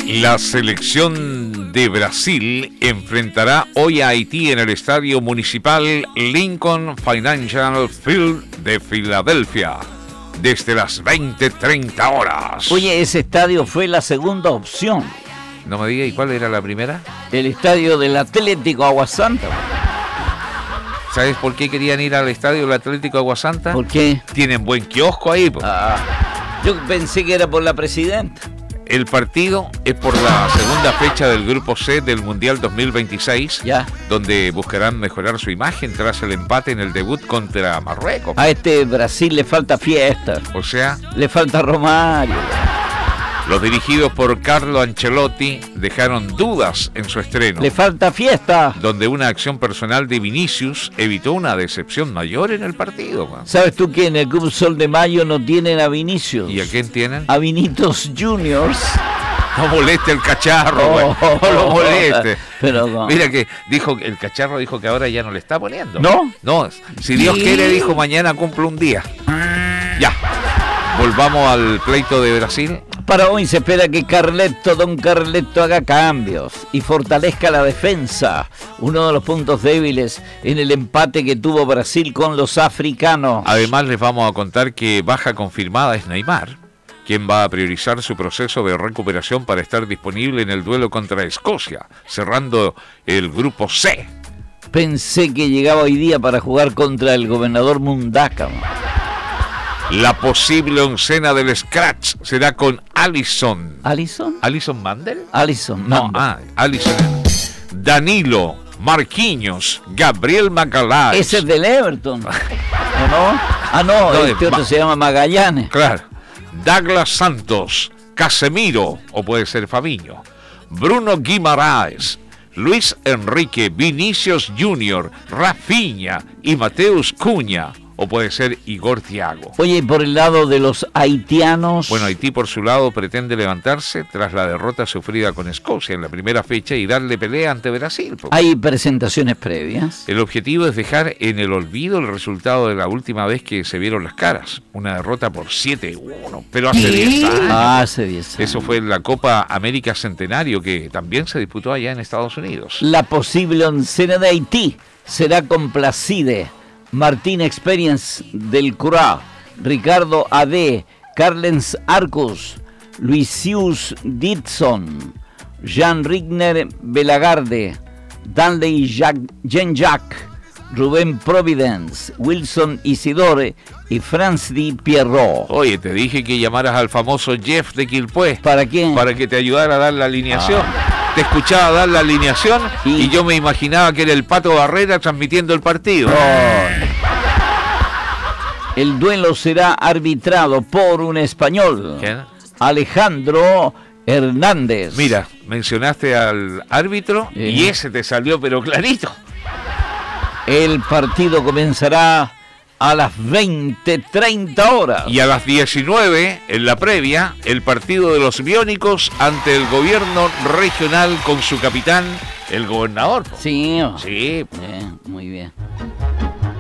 La selección de Brasil enfrentará hoy a Haití en el Estadio Municipal Lincoln Financial Field de Filadelfia, desde las 20:30 horas. Oye, ese estadio fue la segunda opción. No me diga, ¿y cuál era la primera? El estadio del Atlético Aguasanta. ¿Sabes por qué querían ir al estadio del Atlético Aguasanta? ¿Por qué? Tienen buen kiosco ahí. Yo pensé que era por la presidenta. El partido es por la segunda fecha del Grupo C del Mundial 2026, ya, donde buscarán mejorar su imagen tras el empate en el debut contra Marruecos. A este Brasil le falta fiesta. O sea, le falta Romario. Los dirigidos por Carlo Ancelotti dejaron dudas en su estreno. Le falta fiesta. Donde una acción personal de Vinicius evitó una decepción mayor en el partido. ¿Sabes tú que en el Club Sol de Mayo no tienen a Vinicius? ¿Y a quién tienen? A Vinitos Juniors. No moleste el cacharro, no lo moleste. Pero no. Mira que el cacharro dijo que ahora ya no le está poniendo. ¿No? No, si Dios quiere, dijo mañana cumple un día. Ya, volvamos al pleito de Brasil. Para hoy se espera que Don Carleto haga cambios y fortalezca la defensa, uno de los puntos débiles en el empate que tuvo Brasil con los africanos. Además les vamos a contar que baja confirmada es Neymar, quien va a priorizar su proceso de recuperación para estar disponible en el duelo contra Escocia, cerrando el grupo C. Pensé que llegaba hoy día para jugar contra el gobernador Mundaca. La posible oncena del Scratch será con Alisson. ¿Alisson? ¿Alisson Mandel? Alisson. No, Alisson. Danilo, Marquinhos, Gabriel Magalhães. Ese es del Everton. ¿O no? No, este otro se llama Magallanes. Claro. Douglas Santos, Casemiro, o puede ser Fabinho, Bruno Guimaraes, Luis Enrique, Vinicius Junior, Rafinha y Mateus Cunha, o puede ser Igor Thiago. Oye, por el lado de los haitianos... Bueno, Haití por su lado pretende levantarse tras la derrota sufrida con Escocia en la primera fecha y darle pelea ante Brasil. ¿Hay presentaciones previas? El objetivo es dejar en el olvido el resultado de la última vez que se vieron las caras. Una derrota por 7-1, pero hace 10 años. Hace 10 años. Eso fue en la Copa América Centenario, que también se disputó allá en Estados Unidos. La posible oncena de Haití será complacida. Martín Experience del Curá, Ricardo A.D., Carlens Arcus, Luisius Ditson, Jean Rigner Belagarde, Danley Jean-Jacques, Rubén Providence, Wilson Isidore y Franz Di Pierrot. Oye, te dije que llamaras al famoso Jeff de Quilpué. ¿Para qué? Para que te ayudara a dar la alineación. Te escuchaba dar la alineación y yo me imaginaba que era el Pato Barrera transmitiendo el partido. El duelo será arbitrado por un español. ¿Quién? Alejandro Hernández. Mira, mencionaste al árbitro y ese te salió pero clarito. El partido comenzará a las 20:30 horas. Y a las 19, en la previa, el partido de los biónicos ante el gobierno regional con su capitán, el gobernador. Sí. Sí. Muy bien.